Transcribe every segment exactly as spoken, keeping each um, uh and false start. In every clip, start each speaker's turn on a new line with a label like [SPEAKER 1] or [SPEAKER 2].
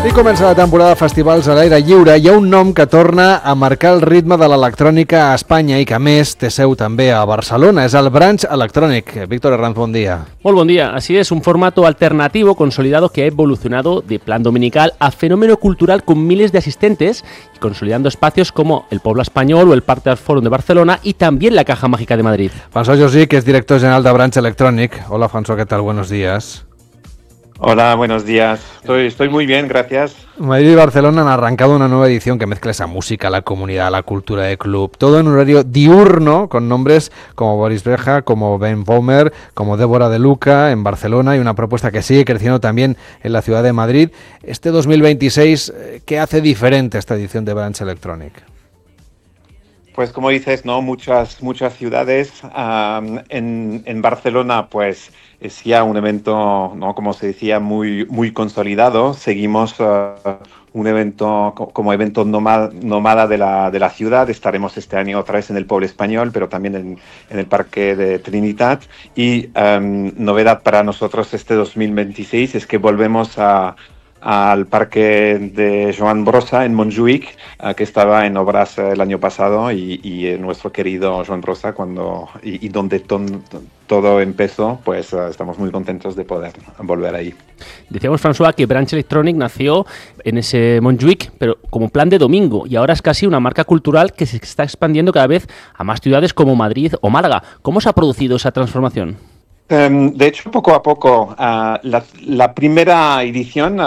[SPEAKER 1] I comença la temporada de festivals a l'aire lliure. Hi ha un nom que torna a marcar el ritme de l'electrònica a Espanya i que, a més, té seu també a Barcelona. És el Brunch Electronic. Víctor Herranz, bon día.
[SPEAKER 2] Muy buen día. Así es, un formato alternativo consolidado que ha evolucionado de plan dominical a fenómeno cultural con miles de asistentes y consolidando espacios como el Pobla Español o el Parc del Fòrum de Barcelona y también la Caja Mágica de Madrid.
[SPEAKER 1] François Josí, que es director general de Brunch Electronic. Hola, François, ¿qué tal? Buenos días.
[SPEAKER 3] Hola, buenos días. Estoy, estoy muy bien, gracias.
[SPEAKER 1] Madrid y Barcelona han arrancado una nueva edición que mezcla esa música, la comunidad, la cultura de club, todo en un horario diurno con nombres como Boris Breja, como Ben Vollmer, como Débora de Luca en Barcelona y una propuesta que sigue creciendo también en la ciudad de Madrid. Este dos mil veintiséis, ¿qué hace diferente esta edición de Brunch Electronic?
[SPEAKER 3] Pues como dices, ¿no? Muchas, muchas ciudades. Um, en, en Barcelona, pues es ya un evento, ¿no? Como se decía, muy, muy consolidado. Seguimos uh, un evento como evento nómada, nómada de, la, de la ciudad. Estaremos este año otra vez en el Pobla Español, pero también en, en el Parque de Trinitat. Y um, novedad para nosotros este dos mil veintiséis es que volvemos a al parque de Joan Brossa en Montjuïc, uh, que estaba en obras uh, el año pasado y, y uh, nuestro querido Joan Brossa cuando y, y donde ton, todo empezó, pues uh, estamos muy contentos de poder volver ahí.
[SPEAKER 2] Decíamos, François, que Brunch Electronic nació en ese Montjuïc, pero como plan de domingo, y ahora es casi una marca cultural que se está expandiendo cada vez a más ciudades como Madrid o Málaga. ¿Cómo se ha producido esa transformación?
[SPEAKER 3] Um, de hecho, poco a poco, uh, la, la primera edición uh,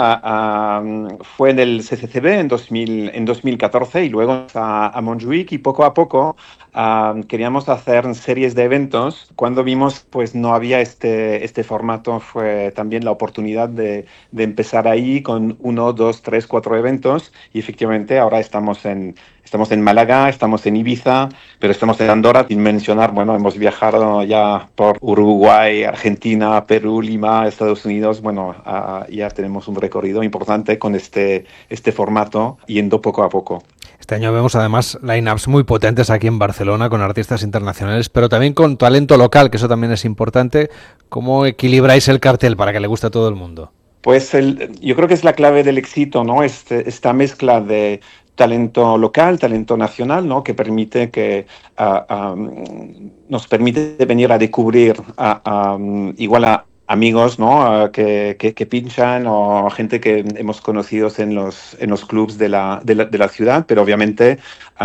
[SPEAKER 3] uh, fue en el C C C B en, dos mil, en dos mil catorce y luego a, a Montjuïc, y poco a poco uh, queríamos hacer series de eventos. Cuando vimos pues no había este, este formato, fue también la oportunidad de, de empezar ahí con uno, dos, tres, cuatro eventos, y efectivamente ahora estamos en Estamos en Málaga, estamos en Ibiza, pero estamos en Andorra, sin mencionar, bueno, hemos viajado ya por Uruguay, Argentina, Perú, Lima, Estados Unidos. Bueno, uh, ya tenemos un recorrido importante con este, este formato, yendo poco a poco.
[SPEAKER 1] Este año vemos además line-ups muy potentes aquí en Barcelona con artistas internacionales, pero también con talento local, que eso también es importante. ¿Cómo equilibráis el cartel para que le guste a todo el mundo?
[SPEAKER 3] Pues el, yo creo que es la clave del éxito, ¿no? Este, esta mezcla de talento local, talento nacional, ¿no? Que permite que uh, um, nos permite venir a descubrir uh, um, igual a amigos, ¿no? Uh, que, que, que pinchan, o gente que hemos conocido en los, en los clubs de la, de la, de la ciudad, pero obviamente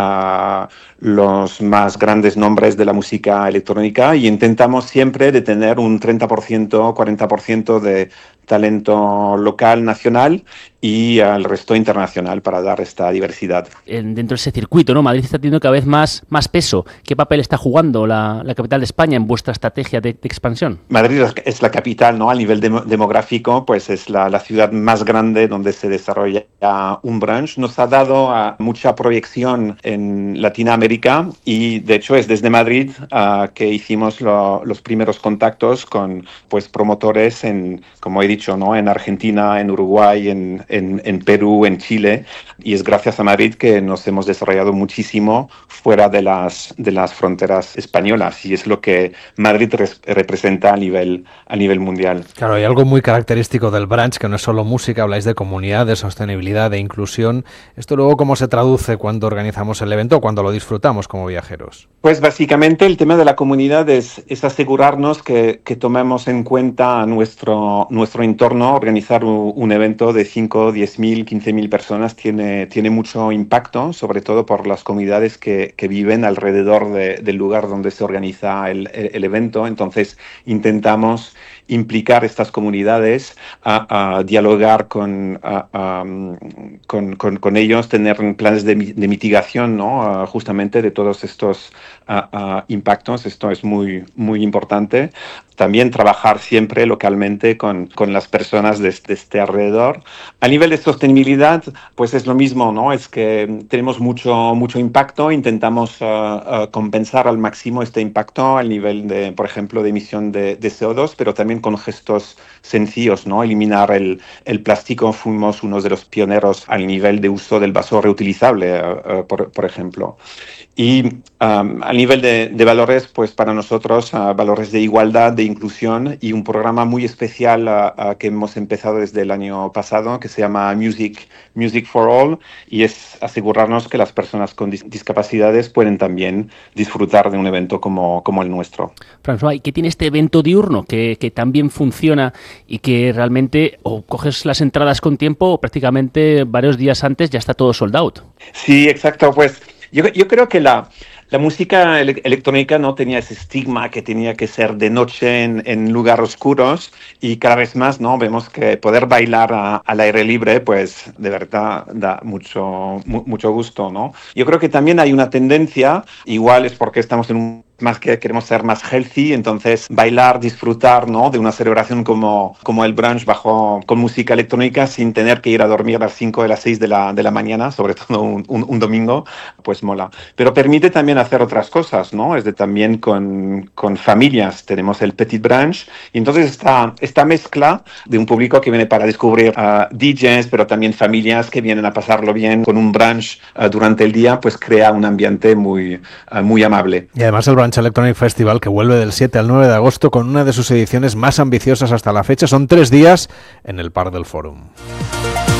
[SPEAKER 3] uh, los más grandes nombres de la música electrónica, y intentamos siempre de tener un treinta por ciento, cuarenta por ciento de talento local, nacional, y al resto internacional para dar esta diversidad.
[SPEAKER 2] En, dentro de ese circuito, ¿no? Madrid está teniendo cada vez más, más peso. ¿Qué papel está jugando la, la capital de España en vuestra estrategia de, de expansión?
[SPEAKER 3] Madrid es la capital, ¿no? A nivel de, demográfico, pues es la, la ciudad más grande donde se desarrolla un brunch. Nos ha dado uh, mucha proyección en Latinoamérica, y de hecho es desde Madrid uh, que hicimos lo, los primeros contactos con pues promotores en, como he dicho, ¿no? En Argentina, en Uruguay, en En, en Perú, en Chile, y es gracias a Madrid que nos hemos desarrollado muchísimo fuera de las, de las fronteras españolas, y es lo que Madrid res, representa a nivel, a nivel mundial.
[SPEAKER 1] Claro, hay algo muy característico del brunch, que no es solo música, habláis de comunidad, de sostenibilidad, de inclusión. ¿Esto luego cómo se traduce cuando organizamos el evento o cuando lo disfrutamos como viajeros?
[SPEAKER 3] Pues básicamente el tema de la comunidad es, es asegurarnos que, que tomemos en cuenta nuestro, nuestro entorno. Organizar un, un evento de cinco, diez mil, quince mil personas tiene, tiene mucho impacto, sobre todo por las comunidades que, que viven alrededor de, del lugar donde se organiza el, el, el evento. Entonces intentamos implicar estas comunidades, a, a dialogar con, a, a, con, con, con ellos, tener planes de, de mitigación, ¿no? A, justamente de todos estos a, a impactos. Esto es muy, muy importante. También trabajar siempre localmente con, con las personas de, de este alrededor. A nivel de sostenibilidad, pues es lo mismo, ¿no? Es que tenemos mucho, mucho impacto, intentamos uh, uh, compensar al máximo este impacto al nivel de, por ejemplo, de emisión de, de C O dos, pero también también con gestos sencillos, ¿no? Eliminar el, el plástico. Fuimos uno de los pioneros al nivel de uso del vaso reutilizable, uh, uh, por, por ejemplo. Y um, a nivel de, de valores, pues para nosotros, uh, valores de igualdad, de inclusión y un programa muy especial uh, uh, que hemos empezado desde el año pasado, que se llama Music, Music for All, y es asegurarnos que las personas con dis- discapacidades pueden también disfrutar de un evento como, como el nuestro.
[SPEAKER 2] François, ¿y qué tiene este evento diurno que, que también funciona y que realmente o coges las entradas con tiempo o prácticamente varios días antes ya está todo sold out?
[SPEAKER 3] Sí, exacto, pues Yo, yo creo que la, la música ele- electrónica no tenía ese estigma que tenía que ser de noche en, en lugares oscuros, y cada vez más no vemos que poder bailar a- al aire libre, pues de verdad da mucho, mu- mucho gusto, ¿no? Yo creo que también hay una tendencia, igual es porque estamos en un más que queremos ser más healthy, entonces bailar, disfrutar, ¿no? De una celebración como, como el brunch bajo, con música electrónica sin tener que ir a dormir a las cinco de las seis de la, de la mañana, sobre todo un, un, un domingo, pues mola. Pero permite también hacer otras cosas, ¿no? Es de también con, con familias, tenemos el petit brunch, y entonces esta, esta mezcla de un público que viene para descubrir uh, D Js, pero también familias que vienen a pasarlo bien con un brunch uh, durante el día, pues crea un ambiente muy, uh, muy amable.
[SPEAKER 1] Y además el Brunch Electronic Festival, que vuelve del siete al nueve de agosto con una de sus ediciones más ambiciosas hasta la fecha, son tres días en el Parc del Fòrum.